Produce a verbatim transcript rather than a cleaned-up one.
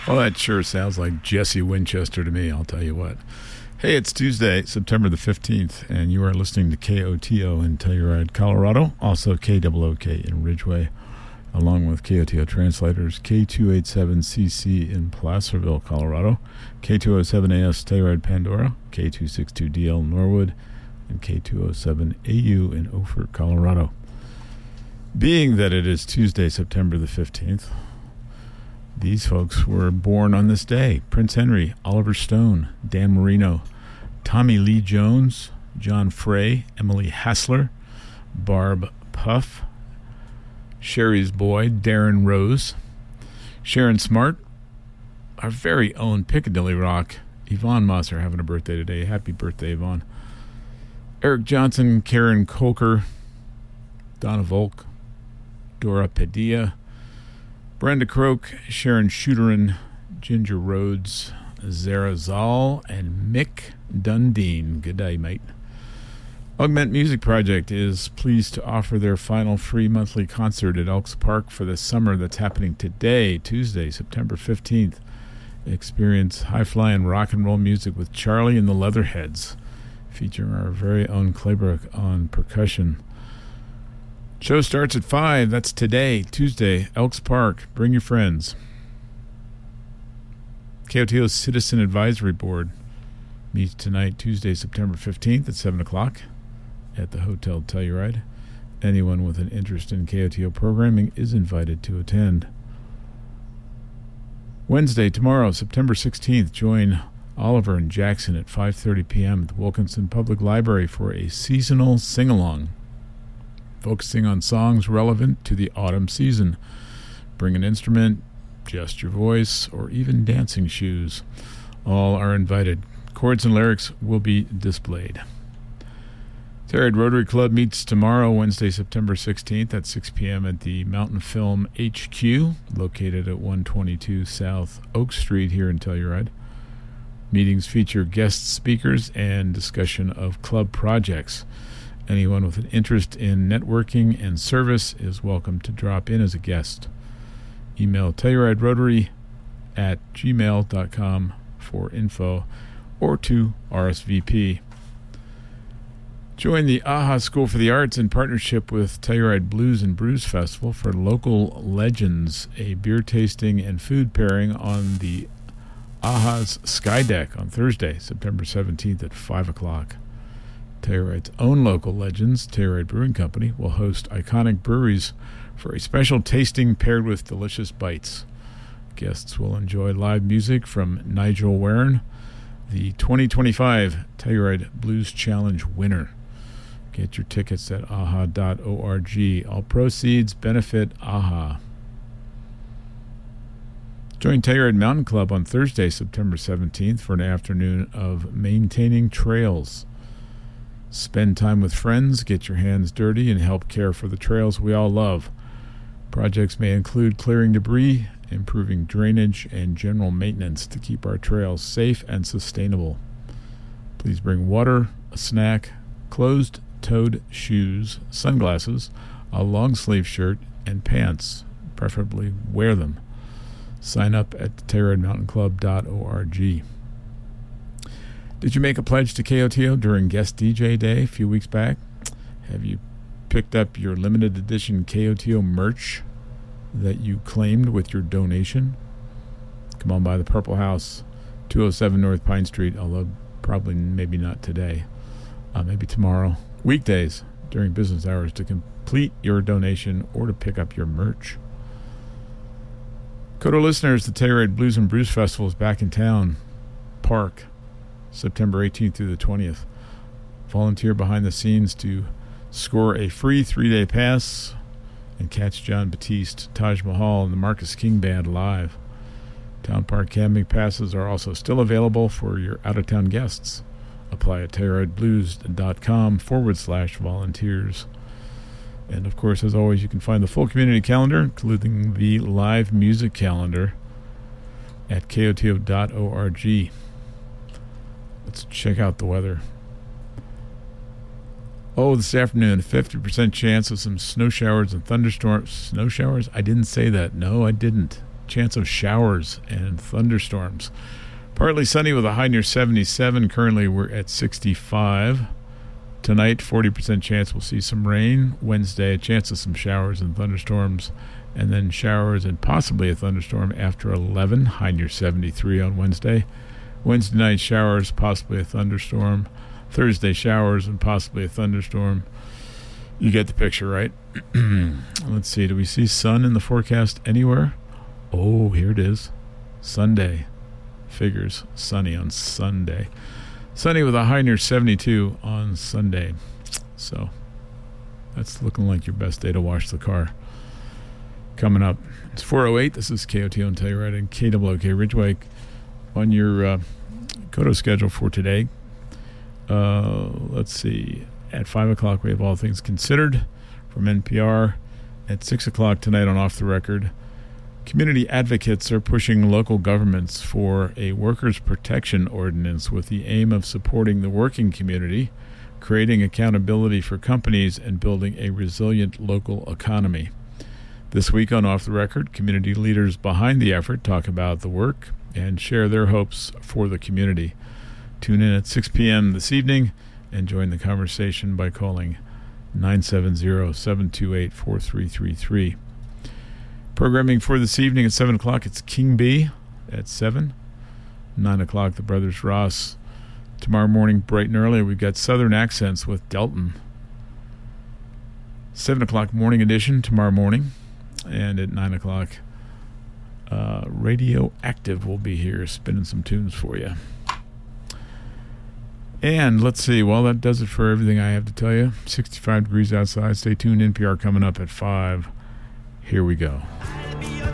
Well, that sure sounds like Jesse Winchester to me, I'll tell you what. Hey, it's Tuesday, September the fifteenth, and you are listening to K O T O in Telluride, Colorado, also K O O K in Ridgeway, along with K O T O translators, K two eighty-seven C C in Placerville, Colorado, K two oh seven A S Telluride, Pandora, K two sixty-two D L Norwood, and K two oh seven A U in Ophir, Colorado. Being that it is Tuesday, September the fifteenth, these folks were born on this day. Prince Henry, Oliver Stone, Dan Marino, Tommy Lee Jones, John Frey, Emily Hassler, Barb Puff, Sherry's boy, Darren Rose, Sharon Smart, our very own Piccadilly Rock, Yvonne Mosser having a birthday today. Happy birthday, Yvonne. Eric Johnson, Karen Kolker, Donna Volk, Dora Padilla, Brenda Croak, Sharon Schuterin, Ginger Rhodes, Zara Zoll, and Mick Dundeen. Good day, mate. Augment Music Project is pleased to offer their final free monthly concert at Elks Park for the summer that's happening today, Tuesday, September fifteenth. Experience high-flying rock and roll music with Charlie and the Leatherheads, featuring our very own Claybrook on percussion. Show starts at five. That's today, Tuesday, Elks Park. Bring your friends. K O T O's Citizen Advisory Board meets tonight, Tuesday, September fifteenth at seven o'clock at the Hotel Telluride. Anyone with an interest in K O T O programming is invited to attend. Wednesday, tomorrow, September sixteenth, join Oliver and Jackson at five thirty p.m. at the Wilkinson Public Library for a seasonal sing-along, focusing on songs relevant to the autumn season. Bring an instrument, just your voice, or even dancing shoes. All are invited. Chords and lyrics will be displayed. Telluride Rotary Club meets tomorrow, Wednesday, September sixteenth at six p.m. at the Mountain Film H Q, located at one twenty-two South Oak Street here in Telluride. Meetings feature guest speakers and discussion of club projects. Anyone with an interest in networking and service is welcome to drop in as a guest. Email TellurideRotary at gmail dot com for info or to R S V P. Join the AHA School for the Arts in partnership with Telluride Blues and Brews Festival for Local Legends, a beer tasting and food pairing on the AHA's Sky Deck on Thursday, September seventeenth at five o'clock. Telluride's own Local Legends, Telluride Brewing Company, will host iconic breweries for a special tasting paired with delicious bites. Guests will enjoy live music from Nigel Warren, the twenty twenty-five Telluride Blues Challenge winner. Get your tickets at a h a dot org. All proceeds benefit AHA. Join Telluride Mountain Club on Thursday, September seventeenth for an afternoon of maintaining trails. Spend time with friends, get your hands dirty, and help care for the trails we all love. Projects may include clearing debris, improving drainage, and general maintenance to keep our trails safe and sustainable. Please bring water, a snack, closed-toed shoes, sunglasses, a long-sleeve shirt, and pants. Preferably wear them. Sign up at telluride mountain club dot org. Did you make a pledge to K O T O during Guest D J Day a few weeks back? Have you picked up your limited edition K O T O merch that you claimed with your donation? Come on by the Purple House, two oh seven North Pine Street, although probably maybe not today. Uh, maybe tomorrow. Weekdays during business hours to complete your donation or to pick up your merch. Coda listeners, the Telluride Blues and Brews Festival is back in town. Park, September eighteenth through the twentieth. Volunteer behind the scenes to score a free three-day pass and catch John Batiste, Taj Mahal, and the Marcus King Band live. Town Park camping passes are also still available for your out-of-town guests. Apply at TellurideBlues.com forward slash volunteers. And, of course, as always, you can find the full community calendar, including the live music calendar, at K O T O dot org. Let's check out the weather. Oh, this afternoon, fifty percent chance of some snow showers and thunderstorms. Snow showers? I didn't say that. No, I didn't. chance of showers and thunderstorms. Partly sunny with a high near seventy-seven. Currently, we're at sixty-five. Tonight, forty percent chance we'll see some rain. Wednesday, a chance of some showers and thunderstorms. And then showers and possibly a thunderstorm after eleven. High near seventy-three on Wednesday. Wednesday night, showers, possibly a thunderstorm. Thursday, showers and possibly a thunderstorm. You get the picture, right? Let's see. Do we see sun in the forecast anywhere? Oh, here it is. Sunday. Figures. Sunny on Sunday. Sunny with a high near seventy-two on Sunday. So that's looking like your best day to wash the car. Coming up, it's four oh eight. This is K O T O and Telluride and K O O K Ridgeway on your uh, Kodo schedule for today. Uh, let's see. At five o'clock, we have All Things Considered from N P R. At six o'clock tonight on Off the Record, community advocates are pushing local governments for a workers' protection ordinance with the aim of supporting the working community, creating accountability for companies, and building a resilient local economy. This week on Off the Record, community leaders behind the effort talk about the work and share their hopes for the community. Tune in at six p.m. this evening and join the conversation by calling nine seven zero, seven two eight, four three three three. Programming for this evening at seven o'clock, it's King B at seven. nine o'clock, the Brothers Ross. Tomorrow morning, bright and early, we've got Southern Accents with Delton. seven o'clock morning edition tomorrow morning. And at nine o'clock, uh, Radioactive will be here spinning some tunes for you. And let's see, well, that does it for everything I have to tell you. sixty-five degrees outside. Stay tuned. N P R coming up at five. Here we go.